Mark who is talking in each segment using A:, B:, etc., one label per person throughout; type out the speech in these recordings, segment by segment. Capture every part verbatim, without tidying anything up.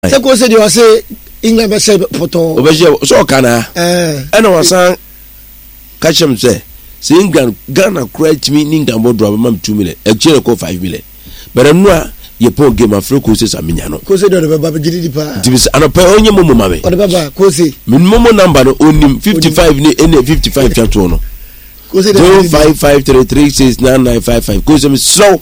A: say go say you say England be say photo
B: obese so kana eh e no wasan catch him say say England Ghana correct me England board drop am two million e chere ko five million but no a ye po game Africa say samenya no
A: ko say do be baba gidi di pa
B: tibis anopa onye momo mame
A: o de baba ko say
B: min momo number no onim fifty-five ni ene fifty-five chato no ko say zero five five three three six nine nine five five ko say me slow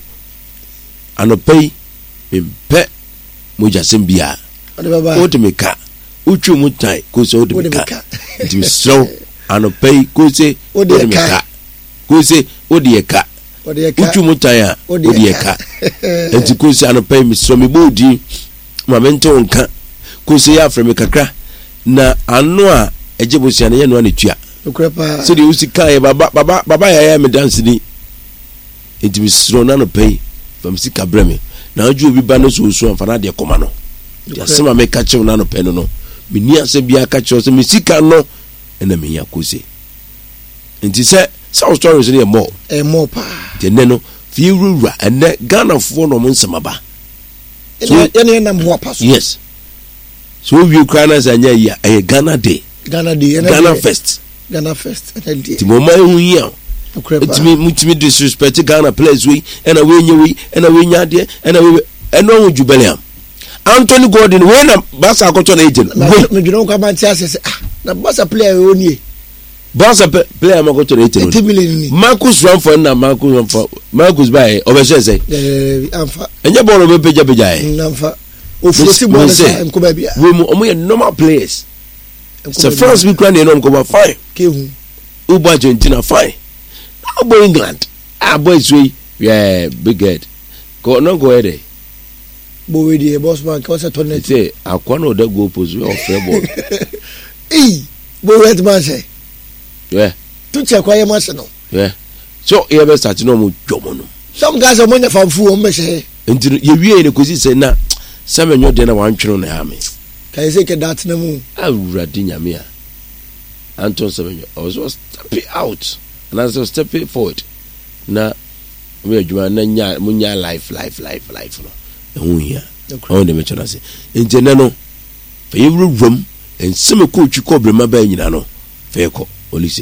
B: anopa me pe mo jasem bia
A: o de baba
B: o de me ka uchu mutai ko say o de me ka tibis slow anopa ko say
A: o de me ka
B: ko say o de ka uchu mutaya odieka enti ko si anopai mi so me bodi ma mento nka ko si ya afre me kakra na ano a ejebosia na ye no anetua
A: okrepa
B: so de usika ye baba baba baba ya ya me dance ni enti mi so na anopai fam sika breme na aju obi ba no so so amfa na de koma no ya sema me ka chew na anopai no no me ni ase bia ka chew so me sika no na me ya ko si enti se South stories ni more
A: e more pa
B: de neno fi rura ene Ghana fo no mo nsamaba
A: so ene na mo pa so
B: yes so we Ukraine za nya ya e Ghana day
A: Ghana day
B: Ghana first
A: Ghana first ene day
B: ti mo ma hu ya ti mi ti mi disrespect Ghana players we ena we nya we ena we nya de ena we ena hu jubileum Anthony Gordon we na basa akoto na agent
A: me dwon ko ba ntia se ah na basa player we oni
B: Boss player mako to eighty Marcus Ramford na Marcus Ramford Marcus by obese say
A: eh amfa
B: enye ball be peja peja e
A: amfa ofusi ball say nko ba bia
B: we mo omo normal players so France we crown no nko ba fine
A: ke hu
B: ubo Argentina fine now boy England ah boys we yeah big head go no go there
A: bo we dey boss man ko say tournament
B: say akwa no da go pose we offer ball
A: eh bo we man say
B: yeah
A: to check why you must know
B: yeah so you be start no mo dwomo no
A: some guys are money for food o me say
B: enti ye wie ne kosi say na samenyo de na wan twero na ha me
A: kai say ke dat na mu
B: awurade nyame a Anton Samenyo I was just step out and I was step forward na we adwuma na nya munya life life life life no ehun hia on de me chona say enti na no fa yewru rom enseme ko twi ko brema ba nyina no fa ko Olise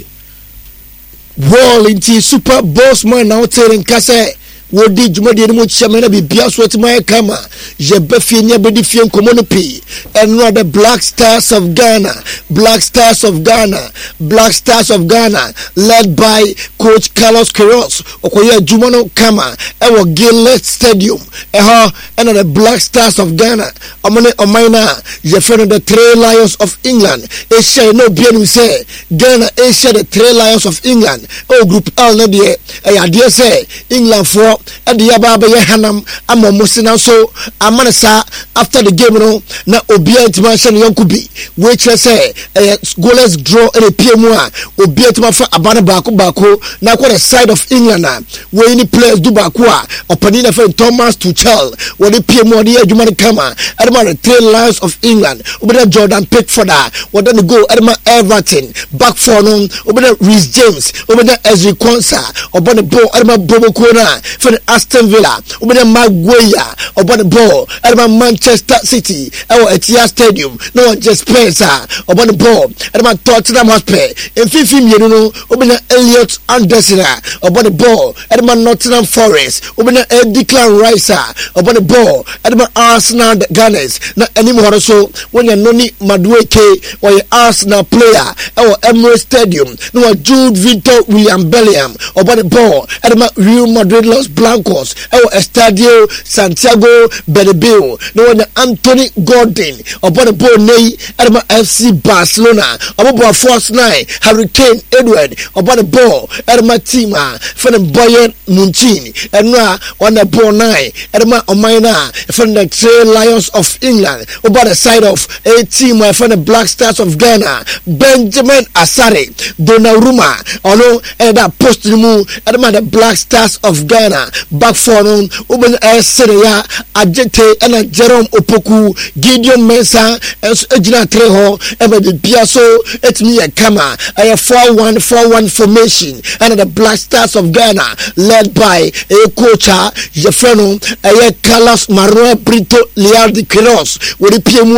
A: wall into super boss man now telling kase wo di juma di mo chama na bibia so tima kama je be fie nya be di fie nkomo no pi and no the Black Stars of Ghana Black Stars of Ghana Black Stars of Ghana led by coach Carlos Queiroz okoye juma no kama e wo Gillette Stadium e ha and the Black Stars of Ghana omone omaina je fe no the Three Lions of England e share no bien we say Ghana e share the Three Lions of England o group L na de e ya de say England for at the Ababa Hanam, Amo Musina so, Amanasa after the game, no, na Obia Intimation Yankubi, which I say a goalless draw and a P M one, Obia Timafa Abana Baku Baku, now quite a side of England, where any players do Bakua, or Panina for Thomas Tuchel, where the P M one year Jumani Kama, Adama the Three Lions of England, Obeda Jordan Pickford, what then go Adama Everton, back for no, Obeda Reece James, Obeda Ezri Konsa, Obana Bo, Adama Bobo Kona. For the Aston Villa, over the Maguire, over the ball, at Manchester City, our Etihad Stadium, no one just Spencer, over the ball, at my Tottenham Hotspur, in fifteen you know, over the Elliot Anderson, over the ball, at my Nottingham Forest, over the Declan Rice, over the ball, at my Arsenal Gunners, not anymore so when you're Noni Madueke or your Arsenal player, our Emirates Stadium, no Jude Victor William Bellingham, over the ball, at my Real Madrid Los Blancos, our Estadio Santiago Bernabeu, no one Anthony Gordon, upon the ball Ney, Adama F C Barcelona, about Force Nine, Hurricane Edward, upon the ball, Adama Tima, from the Bayern Munich, and now on the ball nine, Adama Omaina, from the Three Lions of England, about the side of a team from the Black Stars of Ghana, Benjamin Asare, Donnarumma, although and that post the move, Adama the Black Stars of Ghana. Ghana back for no oben e Seria Ajete ena Jerome Opoku Gideon Mensah enso ejina tre ho e be bia so etimi e kama e four one four one formation and the Black Stars of Ghana led by a coach Jefreno e Carlos Maroon Brito Liardi Quiros with the P M